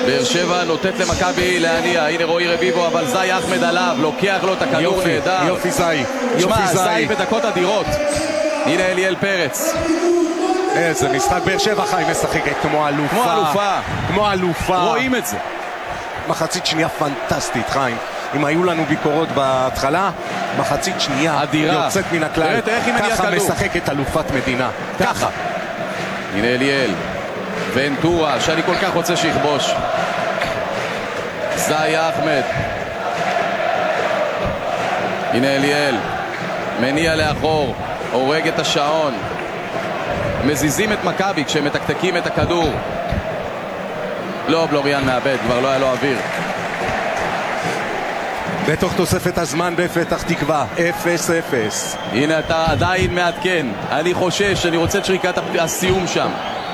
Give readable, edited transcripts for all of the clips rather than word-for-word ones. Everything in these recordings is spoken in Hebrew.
באר שבע נותנת למכבי להניע, הנה רועי רביבו, אבל זי אחמד עליו, לוקח לו את הכדור נהדר. יופי זי, שמע, זי בדקות אדירות. הנה אליאל פרץ. איזה משחק, באר שבע חיים משחקת כמו אלופה. כמו אלופה. רואים את זה. מחצית שנייה פנטסטית, חיים. אם היו לנו ביקורות בהתחלה, מחצית שנייה אדירה. יוצאת מן הכלל. ככה משחקת אלופת מדינה. ככה. הנה אליאל. ונטורה, שאני כל כך רוצה שיכבוש. זי אחמד. הנה אליאל. מניע לאחור. הורג את השעון. מזיזים את מכבי כשהם מתקתקים את הכדור. לא, בלוריאן מאבד, כבר לא היה לו אוויר. בתוך תוספת הזמן בפתח תקווה 0-0. הנה אתה עדיין מעדכן. אני חושש, אני רוצה את שריקת הסיום שם.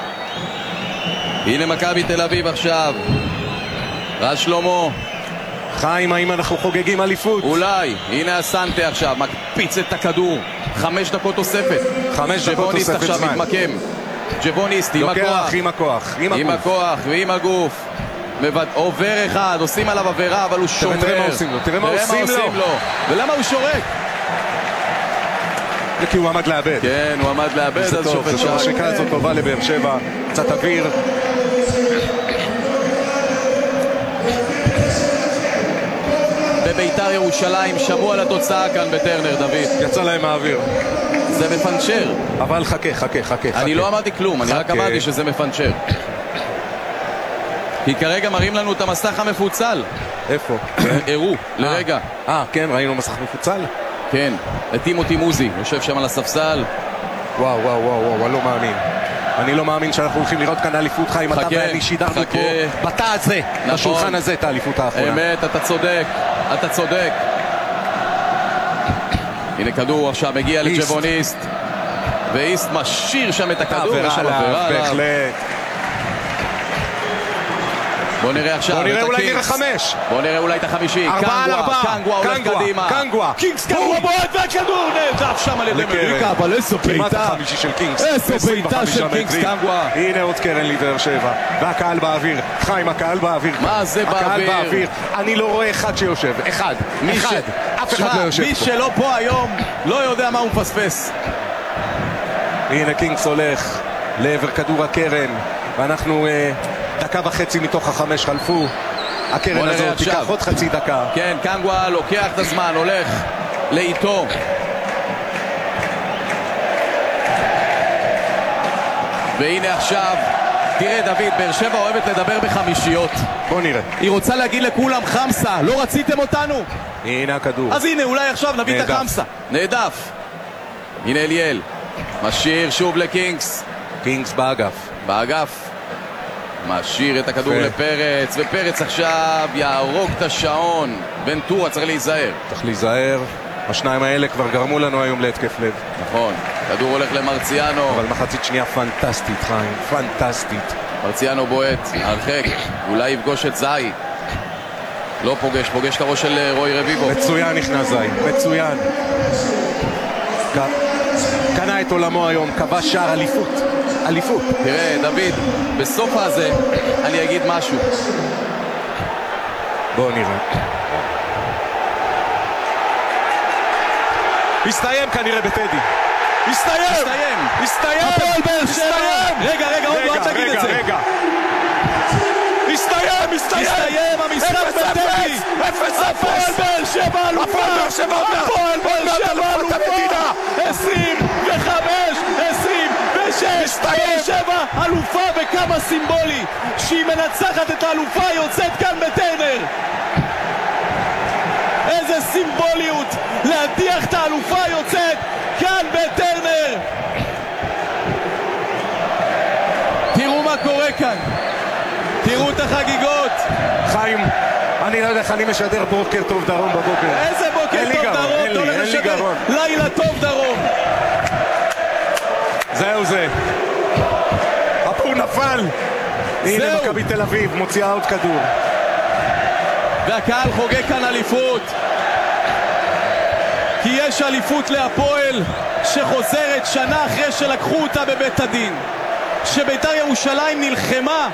הנה מכבי תל אביב עכשיו. רז שלמה. חיים, האם אנחנו חוגגים אליפות? אולי. הנה הסנטה עכשיו, מקפיץ את הכדור. 5 דקות תוספת. 5 דקות תוספת זמן. ג'בוניסט עכשיו מתמקם. ג'בוניסט עם הכוח. עם הכוח ועם הגוף. עובר אחד, עושים עליו עבירה, אבל הוא שומר. תראה מה עושים לו. תראה מה עושים לו. ולמה הוא שורק? כי הוא עמד לאבד. כן, הוא עמד לאבד, אז שופט שרק. השריקה הזאת טובה לבאר שבע. קצת אוויר. בביתר ירושלים שמעו על התוצאה כאן בטרנר, דוד. יצא להם האוויר. זה מפנצ'ר. אבל חכה. אני לא אמרתי כלום, אני רק אמרתי שזה מפנצ'ר. כי כרגע מראים לנו את המסך המפוצל. איפה? הראו, לרגע. כן, ראינו מסך מפוצל? כן, את טימותי מוזי, יושב שם על הספסל. וואו, אני לא מאמין. אני לא מאמין שאנחנו הולכים לראות כאן אליפות, חיים. אתה ואני שידרנו פה בתא הזה, בשולחן הזה, את האליפות האחרונה. אמת, אתה צודק. הנה כדור עכשיו מגיע לג'בוניסט, ואיסט משאיר שם את הכדור. בהחלט. בוא נראה עכשיו. בוא נראה אולי נראה 5. בוא נראה אולי את החמישי. קנגווה הולך קדימה. קינגס קנגווה בועט והכדור נהדף שם על ידי מדריקה, אבל איזו בעיטה. כמעט החמישי של קינגס. איזו בעיטה של קינגס קנגווה. הנה עוד קרן לבאר שבע. והקהל באוויר. חיים, הקהל באוויר. מה זה באוויר? אני לא רואה אחד שיושב. אחד. אף אחד לא יושב פה. מי שלא פה היום לא יודע מה הוא מפספס. הנה קינגס הולך לעבר כדור הקרן. ואנחנו 1.5 מתוך 5 חלפו. הקרן הזאת תיקח עוד חצי דקה. כן, קנגווה לוקח את הזמן, הולך לאיתו. והנה עכשיו, תראה דוד, באר שבע אוהבת לדבר בחמישיות. בוא נראה. היא רוצה להגיד לכולם חמסה, לא רציתם אותנו? הנה הכדור. אז הנה, אולי עכשיו נביא את החמסה. נהדף. הנה אליאל. משאיר שוב לקינגס. קינגס באגף. משאיר את הכדור לפרץ, ופרץ עכשיו יהרוג את השעון. ונטורה צריך להיזהר. השניים האלה כבר גרמו לנו היום להתקף לב. נכון, כדור הולך למרציאנו. אבל מחצית שנייה פנטסטית, חיים, פנטסטית. מרציאנו בועט, הרחק, אולי יפגוש את זי. לא פוגש את הראש של רועי רביבו. מצוין נכנס זי, מצוין. קנה את עולמו היום, כבש שער אליפות. תראה, דוד, בסוף הזה אני אגיד משהו. בואו נראה. הסתיים כנראה בטדי. הסתיים. הפועל באר שבע. רגע, עוד לא תגיד את זה. הסתיים המשחק בטדי. 0-0. הפועל באר שבע אלופה. 25-26. באר שבע אלופה, וכמה סימבולי שהיא מנצחת את האלופה יוצאת כאן בטרנר. איזה סימבוליות להדיח את האלופה יוצאת כאן בטרנר. תראו מה קורה כאן, תראו את החגיגות. חיים, אני לא יודע איך אני משדר בוקר טוב דרום בבוקר. איזה בוקר טוב דרום? אתה הולך לשדר לילה טוב דרום. זהו זה. הפור נפל. הנה מכבי תל אביב מוציאה עוד כדור. והקהל חוגג כאן אליפות. כי יש אליפות להפועל שחוזרת שנה אחרי שלקחו אותה בבית הדין. שביתר ירושלים נלחמה